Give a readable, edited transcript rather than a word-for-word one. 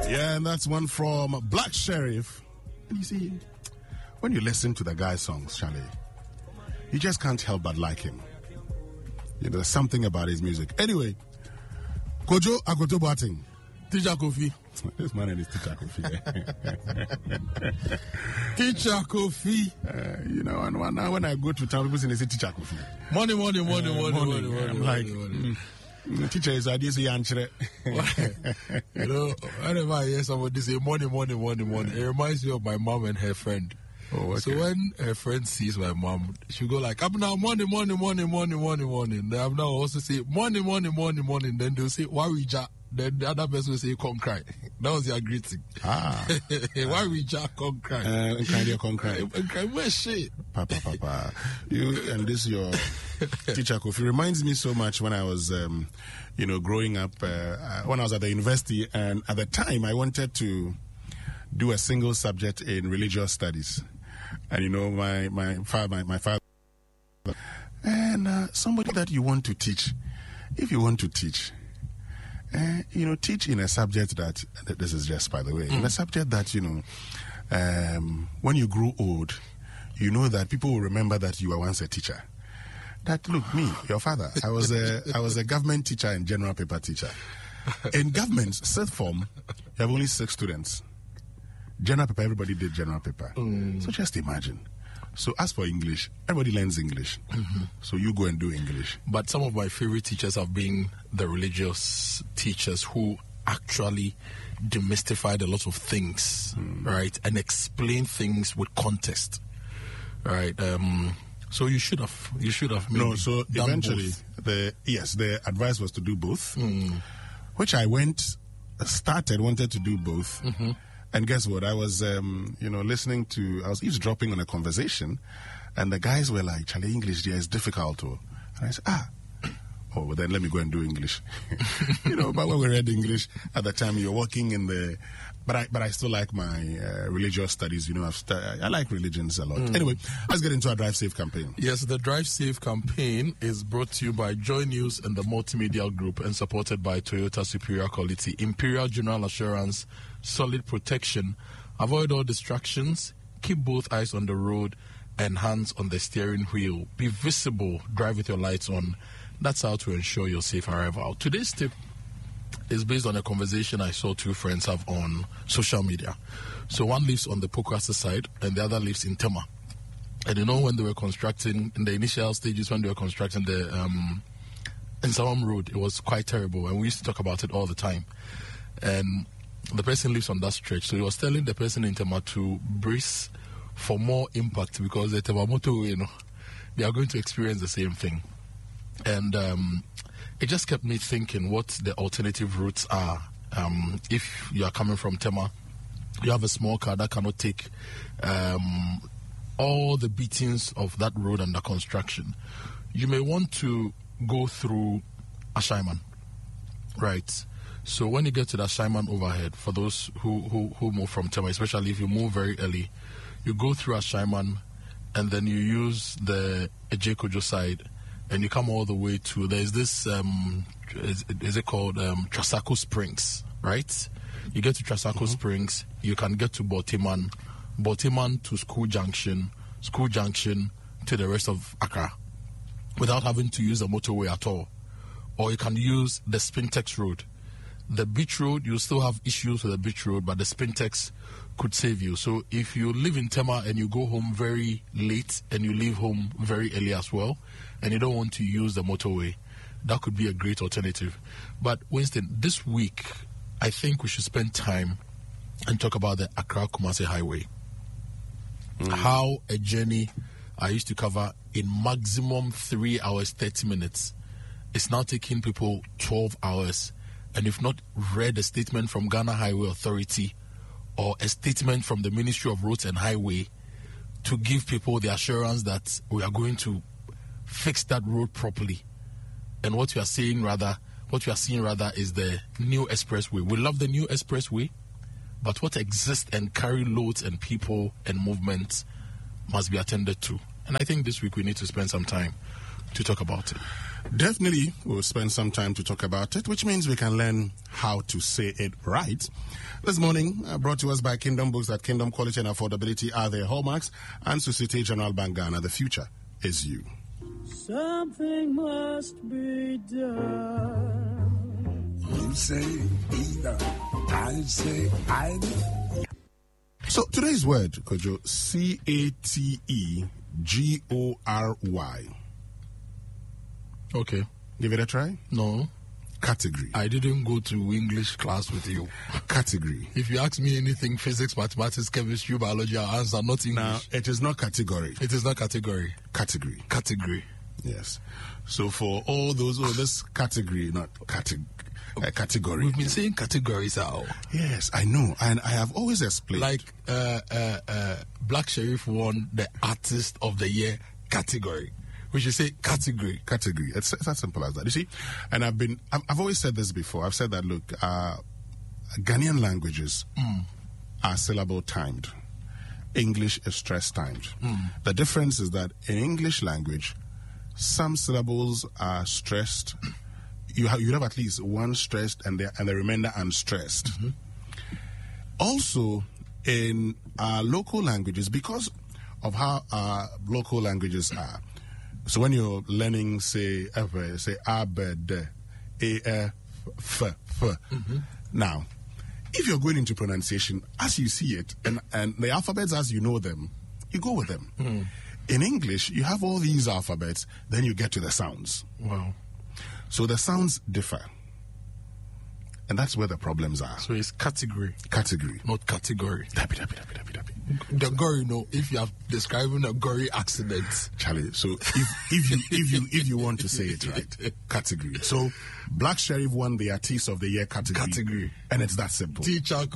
Yeah, and that's one from Black Sheriff. And you see, when you listen to the guy's songs, Charlie, you just can't help but like him. You know, there's something about his music. Anyway, Kojo Akoto Boateng. Teacher Kofi. This man is Teacher Kofi. Teacher Kofi. You know, and when I go to town, people say Teacher Kofi. Money. I'm like, teacher is I didn't say answer. You know, whenever I hear somebody say money, it reminds me of my mom and her friend. Oh, okay. So when her friend sees my mom, she'll go like, "Up now, money." Then I'm now also say money. Then they'll say Warija. Then the other person will say, "Come cry." That was their greeting. Warija, come cry. Come cry. Where shit? Papa. You and this your Teacher Kofi reminds me so much when I was, growing up. When I was at the university, and at the time I wanted to do a single subject in religious studies. And you know, my father, and somebody that you want to teach, if you want to teach, teach in a subject that this is just by the way, in a subject that when you grow old, you know that people will remember that you were once a teacher. That look, me, your father, I was a government teacher and general paper teacher. In government, sixth form, you have only 6 students. General paper, everybody did general paper. So just imagine. So as for English, everybody learns English. So you go and do English. But some of my favorite teachers have been the religious teachers who actually demystified a lot of things, right? And explain things with context, right? So you should have no, so done eventually both. the advice was to do both, which I wanted to do both. And guess what? I was, I was eavesdropping on a conversation, and the guys were like, "Charlie, English there is difficult." And I said, well, then let me go and do English. But when we read English at the time, you're working in the, but I still like my religious studies. I like religions a lot. Anyway, let's get into our Drive Safe campaign. Yes, the Drive Safe campaign is brought to you by Joy News and the Multimedia Group, and supported by Toyota Superior Quality, Imperial General Assurance, solid protection. Avoid all distractions. Keep both eyes on the road and hands on the steering wheel. Be visible. Drive with your lights on. That's how to ensure your safe arrival. Today's tip is based on a conversation I saw 2 friends have on social media. So one lives on the Pokwase side and the other lives in Tema. And when they were constructing, in the initial stages when they were constructing the Nsawam Road, it was quite terrible, and we used to talk about it all the time. And the person lives on that stretch, so he was telling the person in Tema to brace for more impact, because the Tema motorway, they are going to experience the same thing. And it just kept me thinking what the alternative routes are. If you are coming from Tema, you have a small car that cannot take all the beatings of that road under construction. You may want to go through Ashaiman, right? So when you get to the Ashaiman overhead, for those who move from Tema, especially if you move very early, you go through Ashaiman, and then you use the Ejekojo side, and you come all the way to, there's this, is it called Trasacco Springs, right? You get to Trasacco Springs, you can get to Botiman to School Junction to the rest of Accra, without having to use a motorway at all. Or you can use the Spintex Road. The beach road, you still have issues with the beach road, but the Spintex could save you. So if you live in Tema and you go home very late and you leave home very early as well, and you don't want to use the motorway, that could be a great alternative. But Winston, this week, I think we should spend time and talk about the Accra-Kumasi Highway. How a journey I used to cover in maximum 3 hours, 30 minutes, is now taking people 12 hours. And if not read a statement from Ghana Highway Authority or a statement from the Ministry of Roads and Highway to give people the assurance that we are going to fix that road properly. And what you are seeing rather is the new expressway. We love the new expressway, but what exists and carry loads and people and movements must be attended to. And I think this week we need to spend some time to talk about it. Definitely, we'll spend some time to talk about it, which means we can learn how to say it right. This morning, brought to us by Kingdom Books, that Kingdom quality and affordability are their hallmarks, and Societe Generale Bank Ghana. The future is you. Something must be done. You say either, I say either. So today's word, Kojo, Category. Okay. Give it a try. No. Category. I didn't go to English class with you. Category. If you ask me anything, physics, mathematics, chemistry, biology, I'll answer not English. Now, it is not category. It is not category. Category. Category. Yes. So for all those, this category, not category. We've been saying categories out. Yes, I know. And I have always explained. Like Black Sherif won the Artist of the Year category. We should say category. Category. It's as simple as that. You see? And I've always said this before. I've said that, look, Ghanaian languages are syllable timed. English is stress timed. The difference is that in English language, some syllables are stressed. You have at least one stressed and the remainder unstressed. Also, in our local languages, because of how our local languages are, so when you're learning, say a, b, d, a, f, f. Now, if you're going into pronunciation as you see it, and the alphabets as you know them, you go with them. In English, you have all these alphabets, then you get to the sounds. Wow. So the sounds differ. And that's where the problems are. So it's category. Category. Not category. Dappy. The gory, if you are describing a gory accident. Charlie, so if you want to say it right, category. So Black Sherif won the Artist of the Year category. Category. And it's that simple. Teacher